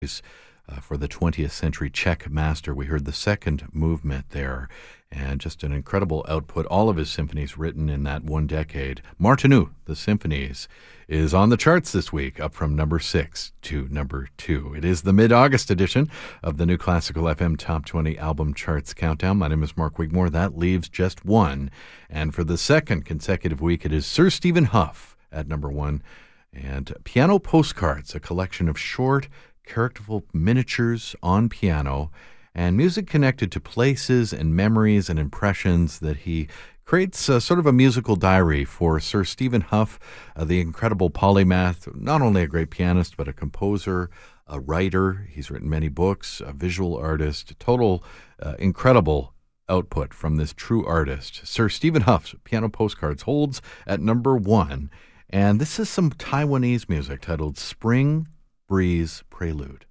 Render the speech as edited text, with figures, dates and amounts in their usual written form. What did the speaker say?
for the 20th century Czech master. We heard the second movement there, and just an incredible output. All of his symphonies written in that one decade. Martinu, the Symphonies, is on the charts this week, up from number 6 to number 2. It is the mid-August edition of the New Classical FM Top 20 Album Charts Countdown. My name is Mark Wigmore. That leaves just one. And for the second consecutive week, it is Sir Stephen Hough at number 1. And Piano Postcards, a collection of short, characterful miniatures on piano and music connected to places and memories and impressions that he creates sort of a musical diary for Sir Stephen Hough, the incredible polymath, not only a great pianist, but a composer, a writer. He's written many books, a visual artist, total incredible output from this true artist. Sir Stephen Hough's Piano Postcards holds at number 1. And this is some Taiwanese music titled Spring Breeze Prelude.